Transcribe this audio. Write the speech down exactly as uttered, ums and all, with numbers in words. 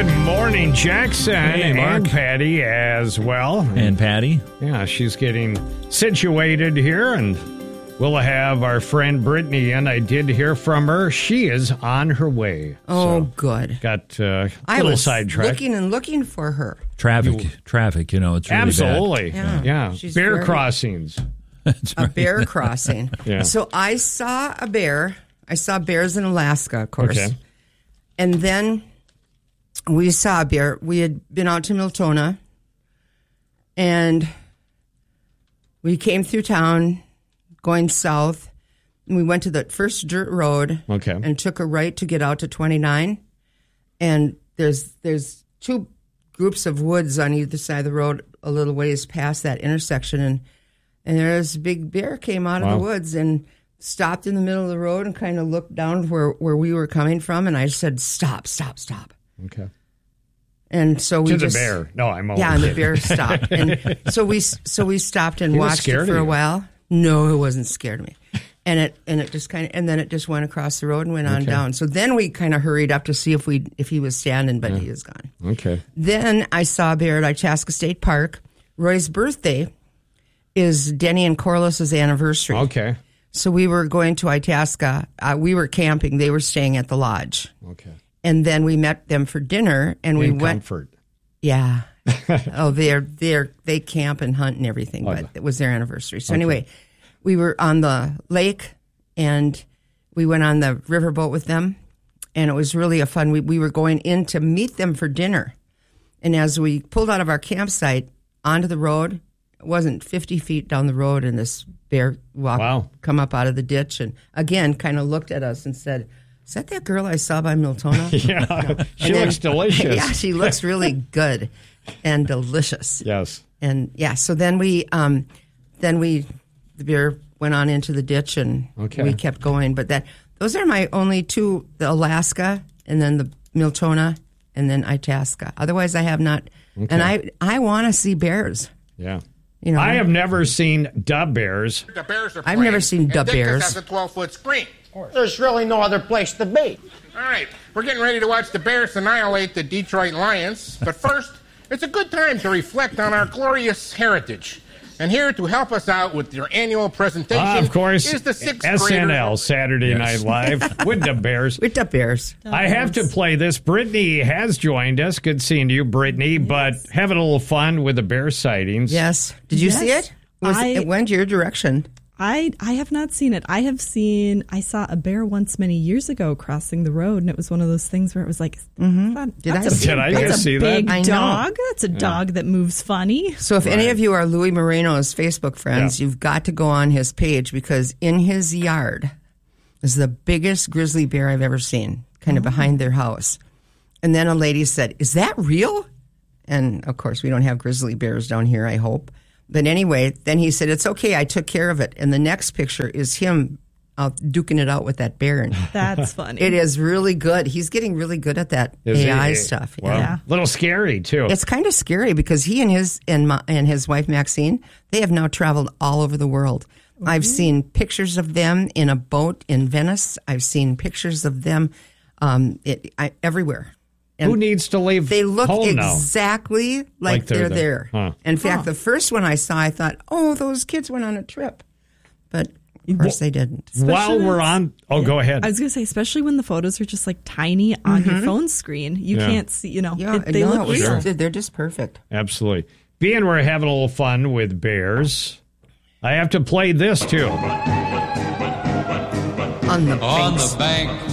Good morning, Jackson, hey, and Patty as well. And Patty. Yeah, she's getting situated here, and we'll have our friend Brittany in. I did hear from her. She is on her way. Oh, so good. Got uh, a I little was sidetracked. looking and looking for her. Traffic, you, traffic, you know, it's really Absolutely. bad. Yeah. yeah. She's Bear very- crossings. That's A right. bear crossing. Yeah. So I saw a bear. I saw bears in Alaska, of course. Okay. And then we saw a bear. We had been out to Miltona, and we came through town going south. And we went to the first dirt road Okay. and took a right to get out to twenty-nine. And there's there's two groups of woods on either side of the road a little ways past that intersection. And, and there's a big bear came out of Wow. the woods and stopped in the middle of the road and kind of looked down where, where we were coming from. And I said, stop, stop, stop. Okay. And so we To just, the bear. No, I'm only yeah, and the kidding. bear stopped. And so we so we stopped and He was watched scared it for of a you. while. No, it wasn't scared of me. And it and it just kind of and then it just went across the road and went on Okay. down. So then we kind of hurried up to see if we if he was standing, but he was gone. Okay. Then I saw a bear at Itasca State Park. Roy's birthday is Denny and Corliss's anniversary. Okay. So we were going to Itasca. Uh, we were camping. They were staying at the lodge. Okay. And then we met them for dinner, and we In went. comfort. Yeah. oh, they're they're they camp and hunt and everything, but it was their anniversary. So anyway, we were on the lake, and we went on the riverboat with them, and it was really a fun. We we were going in to meet them for dinner, and as we pulled out of our campsite onto the road, it wasn't fifty feet down the road, and this bear walked, Wow. come up out of the ditch, and again kind of looked at us and said, "Is that that girl I saw by Miltona?" Yeah. She And then- looks delicious. Yeah, she looks really good and delicious. Yes. And yeah, so then we, um, then we, the bear went on into the ditch, and Okay. we kept going. But that those are my only two: the Alaska, and then the Miltona, and then Itasca. Otherwise, I have not. Okay. And I, I want to see bears. Yeah. You know, I have never seen dub bears. The Bears are I've playing, never seen and dub Dickus bears. has a twelve-foot screen. There's really no other place to be. All right, we're getting ready to watch the Bears annihilate the Detroit Lions. But first, it's a good time to reflect on our glorious heritage. And here to help us out with your annual presentation Ah, of course, is the sixth S N L, graders. Saturday Night Live, with the Bears. with the bears. I have to play this. Brittany has joined us. Good seeing you, Brittany, but having a little fun with the bear sightings. Yes. Did you Yes. see it? It, was, I- it went your direction. I I have not seen it. I have seen. I saw a bear once many years ago crossing the road, and it was one of those things where it was like, mm-hmm. Did I a, see Did I that's just a see that? big I know. dog. That's a dog that moves funny. So if any of you are Louis Moreno's Facebook friends, Yeah. you've got to go on his page, because in his yard is the biggest grizzly bear I've ever seen, kind of behind their house. And then a lady said, "Is that real?" And of course, we don't have grizzly bears down here, I hope. But anyway, then he said, "It's okay, I took care of it." And the next picture is him out duking it out with that bear. And That's funny. it is really good. He's getting really good at that Is A I he- stuff. Well, Yeah. a little scary, too. It's kind of scary because he and his and my, and his wife Maxine, they have now traveled all over the world. I've seen pictures of them in a boat in Venice. I've seen pictures of them um, it, I, everywhere. And Who needs to leave they look home now? exactly like, Like they're they're, there. there. Huh. In fact, the first one I saw, I thought, "Oh, those kids went on a trip," but of course they didn't. While we're on... Oh, go ahead. I was going to say, especially when the photos are just like tiny on your phone screen, you Yeah. can't see. You know, Yeah, it, they no, look it was- real. They're just perfect. Absolutely. Being we're having a little fun with bears, I have to play this, too. On the On banks. the banks